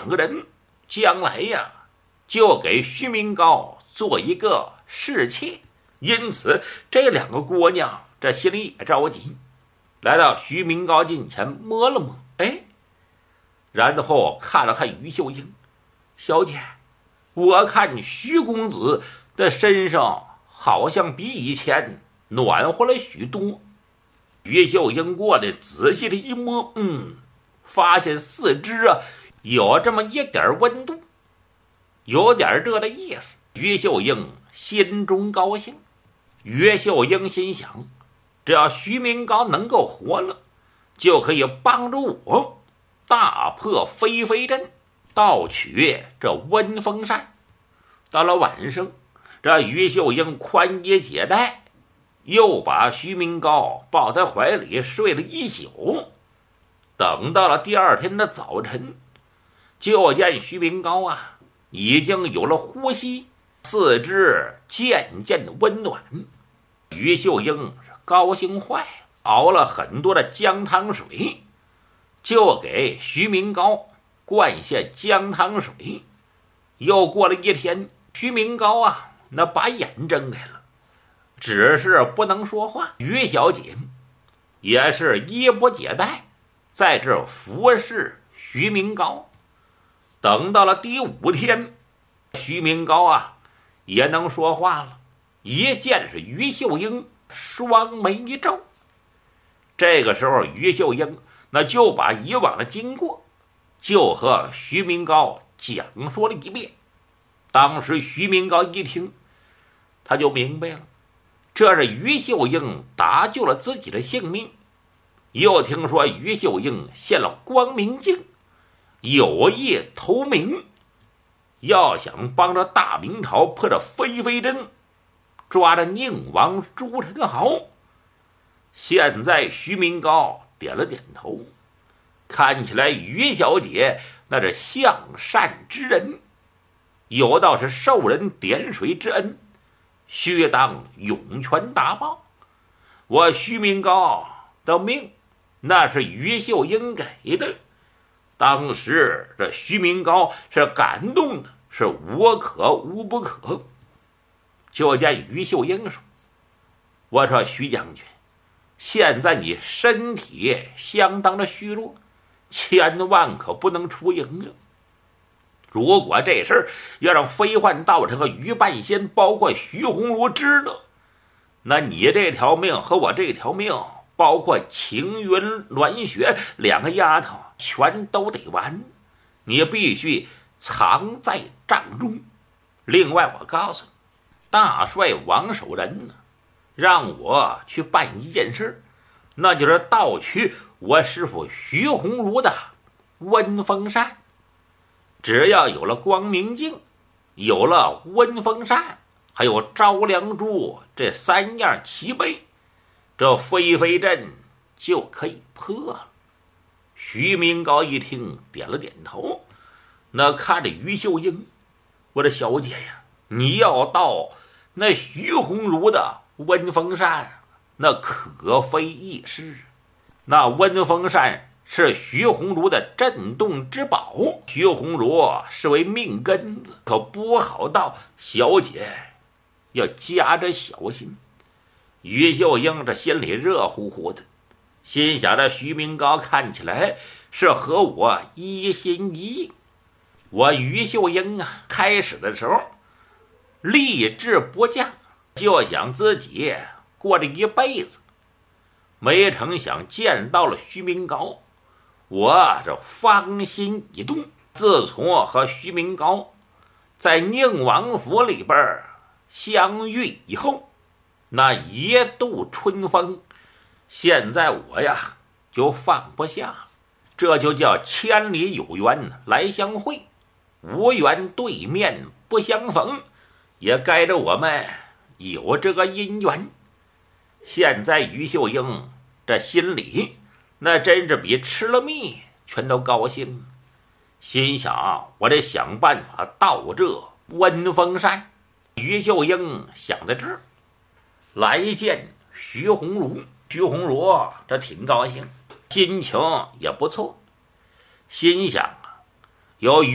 两个人将来呀就给徐明高做一个侍妾，因此这两个姑娘这心里也着急，来到徐明高近前摸了摸，然后看了看于秀英，小姐，我看徐公子的身上好像比以前暖和了许多。于秀英过来仔细的一摸，发现四肢有这么一点温度，有点热的意思。于秀英心中高兴。于秀英心想，只要徐明高能够活了，就可以帮助我大破飞飞阵，盗取这温风扇。到了晚上，这于秀英宽衣解带，又把徐明高抱在怀里睡了一宿。等到了第二天的早晨，就见徐明高已经有了呼吸，四肢渐渐的温暖。于秀英高兴坏了，熬了很多的姜汤水，就给徐明高灌下姜汤水。又过了一天，徐明高那把眼睁开了，只是不能说话。于小姐也是衣不解带，在这服侍徐明高。等到了第5天，徐明高也能说话了，一见是于秀英，双眉一皱。这个时候于秀英那就把以往的经过就和徐明高讲说了一遍。当时徐明高一听，他就明白了，这是于秀英搭救了自己的性命。又听说于秀英献了光明镜，有意投明，要想帮着大明朝破着飞飞阵，抓着宁王朱宸濠。现在徐明高点了点头，看起来于小姐那是向善之人，有道是受人点水之恩，须当涌泉大报。我徐明高的命那是于秀英给的，当时这徐明高是感动的是无可无不可。就见于秀英说，我说徐将军，现在你身体相当的虚弱，千万可不能出营啊！如果这事儿要让飞幻道成和于半仙包括徐鸿儒知道，那你这条命和我这条命，包括晴云鸾雪两个丫头全都得完，你必须藏在帐中。另外我告诉你，大帅王守仁让我去办一件事，那就是盗取我师父徐鸿儒的温风扇。只要有了光明镜，有了温风扇，还有招梁珠这3样齐备，这飞飞阵就可以破了。徐明高一听点了点头，那看着于秀英，我的小姐呀，你要盗那徐鸿儒的温风扇，那可非易事。那温风扇是徐鸿儒的镇洞之宝，徐鸿儒是为命根子，可不好盗，小姐要加着小心。于秀英这心里热乎乎的，心想着徐明高看起来是和我一心一意。我于秀英开始的时候立志不嫁，就想自己过这一辈子，没成想见到了徐明高，我这芳心一动。自从和徐明高在宁王府里边相遇以后，那一度春风，现在我就放不下，这就叫千里有缘来相会，无缘对面不相逢，也该着我们有这个姻缘。现在于秀英这心里那真是比吃了蜜全都高兴，心想我得想办法盗这温风扇。于秀英想在这儿来见徐鸿儒，徐鸿儒这挺高兴，心情也不错，心想有于